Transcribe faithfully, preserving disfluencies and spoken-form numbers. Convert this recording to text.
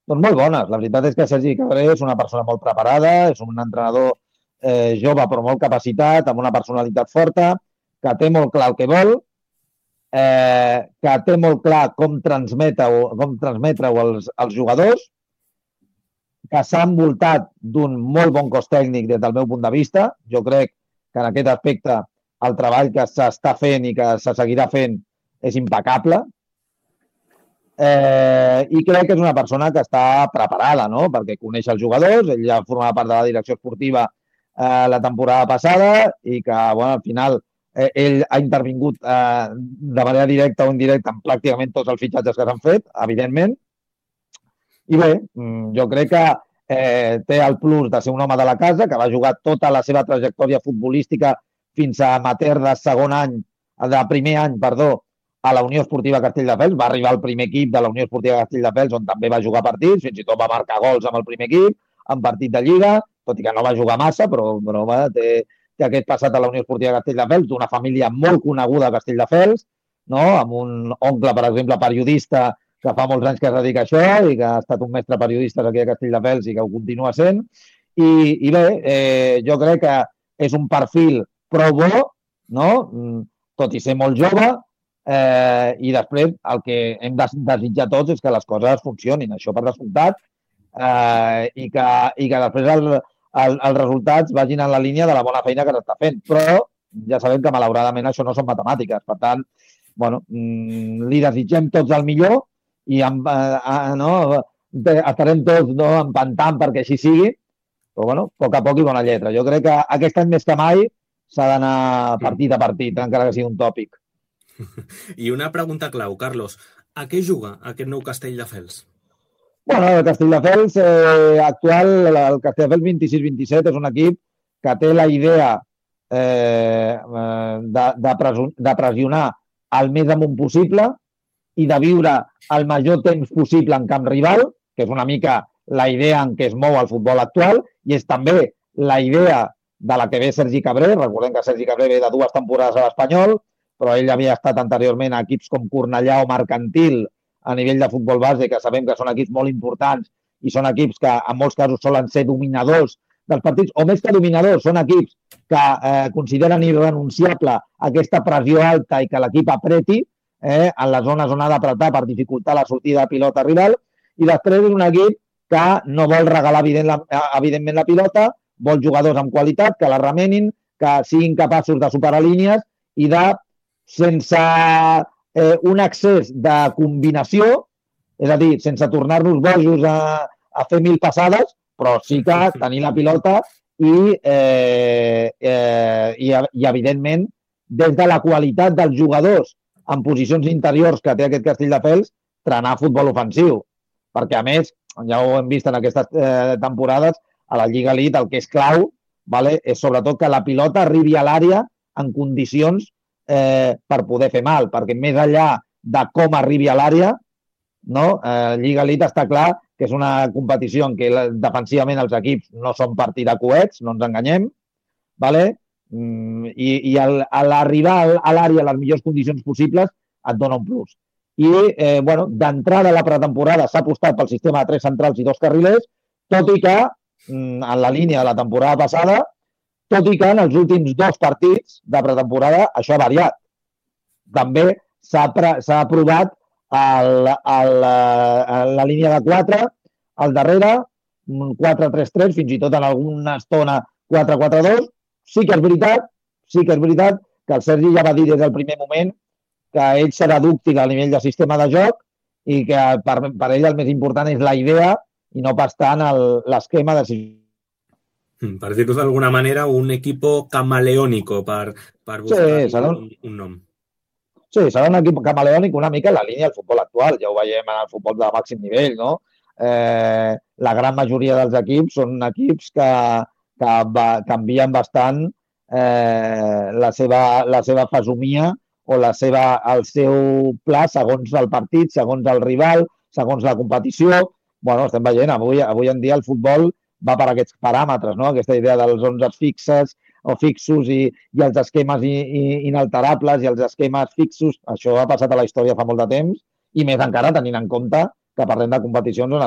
Doncs molt bones. La veritat és que Sergi Cabré és una persona molt preparada, és un entrenador eh, jove però molt capacitat, amb una personalitat forta, que té molt clar el que vol, eh, que té molt clar com transmetre-ho com transmetre als, als jugadors, que s'ha envoltat d'un molt bon cos tècnic des del meu punt de vista. Jo crec que en aquest aspecte el treball que s'està fent i que se seguirà fent és impecable. Eh, I crec que és una persona que està preparada, no?, perquè coneix els jugadors. Ell ja formava part de la direcció esportiva eh, la temporada passada i que, bueno, al final eh, ell ha intervingut eh, de manera directa o indirecta en pràcticament tots els fitxatges que s'han fet, evidentment. I bé, jo crec que eh, té el plus de ser un home de la casa, que va jugar tota la seva trajectòria futbolística fins a amateur de segon any, de primer any, perdó, a la Unió Esportiva Castelldefels. Va arribar al primer equip de la Unió Esportiva Castelldefels, on també va jugar partits, fins i tot va marcar gols amb el primer equip, en partit de Lliga, tot i que no va jugar massa, però, però va, té, té aquest passat a la Unió Esportiva Castelldefels, d'una família molt coneguda a Castelldefels, no?, amb un oncle, per exemple, periodista, que fa molts anys que es dedica a això i que ha estat un mestre periodista aquí a Castelldefels i que ho continua sent. I, i bé, eh, jo crec que és un perfil prou bo, no?, tot i ser molt jove, eh, i després el que hem de desitjar tots és que les coses funcionin, això per descomptat, eh, i, que, i que després el, el, els resultats vagin en la línia de la bona feina que s'està fent. Però ja sabem que malauradament això no són matemàtiques. Per tant, bueno, li desitgem tots el millor i amb, eh, no, estarem tots, no, empantant perquè així sigui, però bueno, a poc a poc i bona lletra. Jo crec que aquest any més que mai s'ha d'anar partit a partit, encara que sigui un tòpic. I una pregunta clau, Carlos. A què juga aquest nou Castelldefels? Bueno, el Castelldefels eh, actual, el Castelldefels vint-i-sis vint-i-set, és un equip que té la idea eh, de, de, de pressionar el més amunt possible i de viure el major temps possible en camp rival, que és una mica la idea en què es mou el futbol actual, i és també la idea de la que ve Sergi Cabré. Recordem que Sergi Cabré ve de dues temporades a l'Espanyol, però ell havia estat anteriorment a equips com Cornellà o Mercantil a nivell de futbol base, que sabem que són equips molt importants i són equips que en molts casos solen ser dominadors dels partits, o més que dominadors, són equips que eh, consideren irrenunciable aquesta pressió alta i que l'equip apreti eh, en les zones on ha d'apretar per dificultar la sortida de pilota rival. I després és un equip que no vol regalar evident la, evidentment la pilota, vol jugadors amb qualitat, que la remenin, que siguin capaços de superar línies i de, sense eh, un excés de combinació, és a dir, sense tornar-nos bojos a, a fer mil passades, però sí que tenir la pilota i, eh, eh, i, i evidentment, des de la qualitat dels jugadors en posicions interiors que té aquest Castelldefels, trenar futbol ofensiu. Perquè, a més, ja ho hem vist en aquestes eh, temporades, a la Lliga Elite el que és clau, vale, és sobretot que la pilota arribi a l'àrea en condicions eh, per poder fer mal, perquè més enllà de com arribi a l'àrea, no? Eh, Lliga Elite està clar que és una competició en què defensivament els equips no són per tirar coets, no ens enganyem, vale? Mm, i, i el, a l'arribar a l'àrea a les millors condicions possibles et dona un plus. I, eh, bueno, d'entrada a la pretemporada s'ha apostat pel sistema de tres centrals i dos carrilers, tot i que, mm, en la línia de la temporada passada, tot i que en els últims dos partits de pretemporada això ha variat. També s'ha aprovat el, el, la línia de quatre, al darrere, quatre tres tres, fins i tot en alguna estona quatre quatre dos. Sí que és veritat, sí que és veritat que el Sergi ja va dir des del primer moment que ell serà dúctil a nivell de sistema de joc i que per, per ell el més important és la idea i no pas tant l'esquema de... Per dir-ho d'alguna manera, un equipo camaleónico per, per buscar sí, serà un, un nom. Sí, serà un equip camaleònic una mica en la línia del futbol actual. Ja ho veiem en el futbol de màxim nivell, no? Eh, la gran majoria dels equips són equips que, que va, canvien bastant eh, la, seva, la seva fesomia o la seva, el seu pla segons el partit, segons el rival, segons la competició. Bueno, estem veient, avui, avui en dia el futbol va per aquests paràmetres, no? Aquesta idea dels onze fixes o fixos i, i els esquemes i, i, inalterables i els esquemes fixos. Això ha passat a la història fa molt de temps i més encara tenint en compte que parlem de competicions on